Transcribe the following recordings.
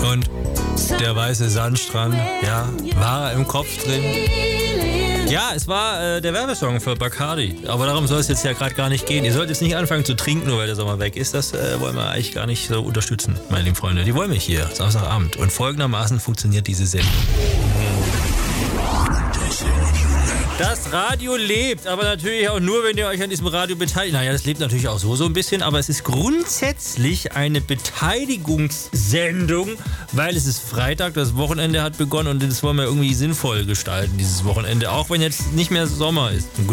Und der weiße Sandstrand, ja, war im Kopf drin. Ja, es war der Werbesong für Bacardi. Aber darum soll es jetzt ja gerade gar nicht gehen. Ihr sollt jetzt nicht anfangen zu trinken, nur weil der Sommer weg ist. Das wollen wir eigentlich gar nicht so unterstützen, meine lieben Freunde. Die wollen mich hier, Samstagabend. Und folgendermaßen funktioniert diese Sendung. Das Radio lebt, aber natürlich auch nur, wenn ihr euch an diesem Radio beteiligt. Naja, das lebt natürlich auch so ein bisschen, aber es ist grundsätzlich eine Beteiligungssendung, weil es ist Freitag, das Wochenende hat begonnen und das wollen wir irgendwie sinnvoll gestalten, dieses Wochenende. Auch wenn jetzt nicht mehr Sommer ist. Gut,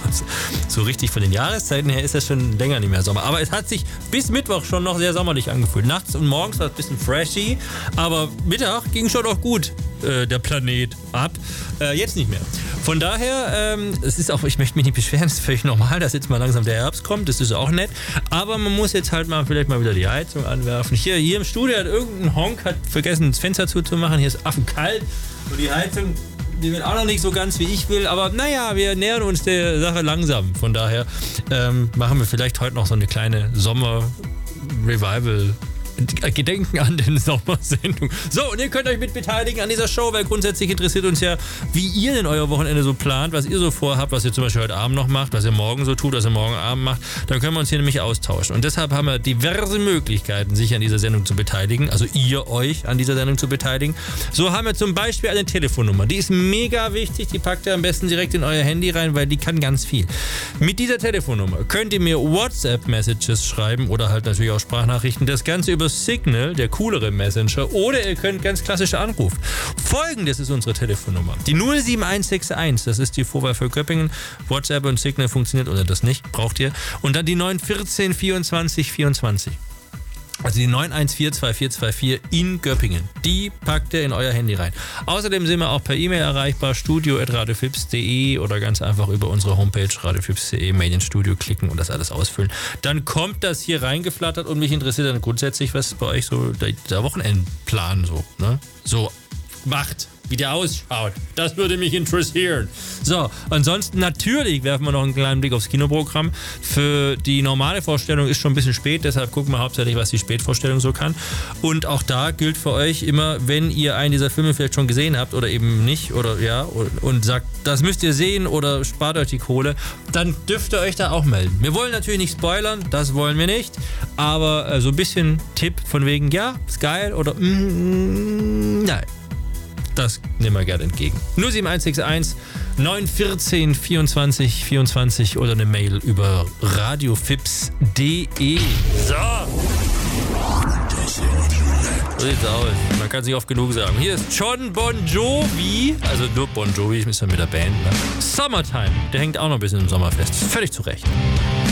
so richtig von den Jahreszeiten her ist das schon länger nicht mehr Sommer. Aber es hat sich bis Mittwoch schon noch sehr sommerlich angefühlt. Nachts und morgens war es ein bisschen freshy, aber Mittag ging schon auch gut der Planet ab. Jetzt nicht mehr. Von daher, es ist auch, ich möchte mich nicht beschweren, es ist völlig normal, dass jetzt mal langsam der Herbst kommt, das ist auch nett, aber man muss jetzt halt mal vielleicht mal wieder die Heizung anwerfen. Hier im Studio hat irgendein Honk vergessen, das Fenster zuzumachen, hier ist affenkalt und die Heizung, die wird auch noch nicht so ganz, wie ich will, aber naja, wir nähern uns der Sache langsam. Von daher machen wir vielleicht heute noch so eine kleine Sommer-Revival Gedenken an den Sommersendung. So, und ihr könnt euch mit beteiligen an dieser Show, weil grundsätzlich interessiert uns ja, wie ihr denn euer Wochenende so plant, was ihr so vorhabt, was ihr zum Beispiel heute Abend noch macht, was ihr morgen so tut, was ihr morgen Abend macht. Dann können wir uns hier nämlich austauschen. Und deshalb haben wir diverse Möglichkeiten, sich an dieser Sendung zu beteiligen, also ihr euch an dieser Sendung zu beteiligen. So haben wir zum Beispiel eine Telefonnummer. Die ist mega wichtig, die packt ihr am besten direkt in euer Handy rein, weil die kann ganz viel. Mit dieser Telefonnummer könnt ihr mir WhatsApp-Messages schreiben oder halt natürlich auch Sprachnachrichten. Das Ganze über Signal, der coolere Messenger, oder ihr könnt ganz klassisch anrufen. Folgendes ist unsere Telefonnummer. Die 07161, das ist die Vorwahl für Göppingen. WhatsApp und Signal funktioniert oder das nicht, braucht ihr. Und dann die 914 24 24. Also die 9142424 in Göppingen. Die packt ihr in euer Handy rein. Außerdem sind wir auch per E-Mail erreichbar, studio@radiofips.de oder ganz einfach über unsere Homepage radiofips.de, Medienstudio klicken und das alles ausfüllen. Dann kommt das hier reingeflattert und mich interessiert dann grundsätzlich, was bei euch so der Wochenendplan so macht. Wie der ausschaut. Das würde mich interessieren. So, ansonsten natürlich werfen wir noch einen kleinen Blick aufs Kinoprogramm. Für die normale Vorstellung ist schon ein bisschen spät, deshalb gucken wir hauptsächlich, was die Spätvorstellung so kann. Und auch da gilt für euch immer, wenn ihr einen dieser Filme vielleicht schon gesehen habt oder eben nicht oder ja und sagt, das müsst ihr sehen oder spart euch die Kohle, dann dürft ihr euch da auch melden. Wir wollen natürlich nicht spoilern, das wollen wir nicht, aber so ein bisschen Tipp von wegen, ja, ist geil oder nein. Das nehmen wir gerne entgegen. 07161 914 24 24 oder eine Mail über radiofips.de. So sieht's aus. Man kann sich oft genug sagen. Hier ist John Bon Jovi, also nur Bon Jovi, ich bin ja mit der Band. Ne? Summertime, der hängt auch noch ein bisschen im Sommer fest. Völlig zu Recht.